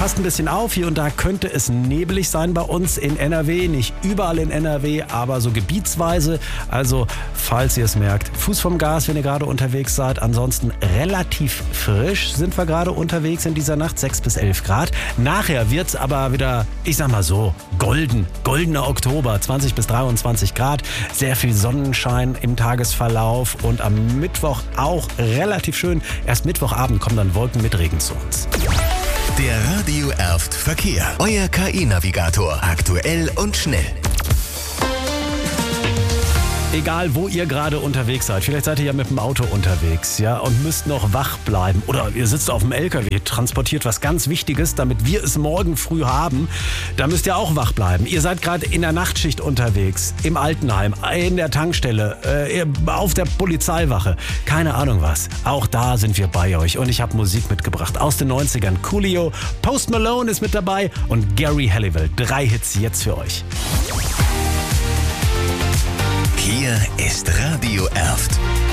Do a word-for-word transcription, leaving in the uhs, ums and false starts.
Passt ein bisschen auf, hier und da könnte es nebelig sein bei uns in N R W. Nicht überall in N R W, aber so gebietsweise. Also, falls ihr es merkt, Fuß vom Gas, wenn ihr gerade unterwegs seid. Ansonsten relativ frisch sind wir gerade unterwegs in dieser Nacht, sechs bis elf Grad. Nachher wird es aber wieder, ich sag mal so, golden, goldener Oktober, zwanzig bis dreiundzwanzig Grad. Sehr viel Sonnenschein im Tagesverlauf und am Mittwoch auch relativ schön. Erst Mittwochabend kommen dann Wolken mit Regen zu uns. Der Radio Erft Verkehr. Euer K I-Navigator. Aktuell und schnell. Egal, wo ihr gerade unterwegs seid, vielleicht seid ihr ja mit dem Auto unterwegs, ja, und müsst noch wach bleiben. Oder ihr sitzt auf dem L K W, transportiert was ganz Wichtiges, damit wir es morgen früh haben. Da müsst ihr auch wach bleiben. Ihr seid gerade in der Nachtschicht unterwegs, im Altenheim, in der Tankstelle, äh, auf der Polizeiwache. Keine Ahnung was. Auch da sind wir bei euch. Und ich habe Musik mitgebracht aus den neunzigern. Coolio, Post Malone ist mit dabei und Gary Halliwell. Drei Hits jetzt für euch. Hier ist Radio Erft.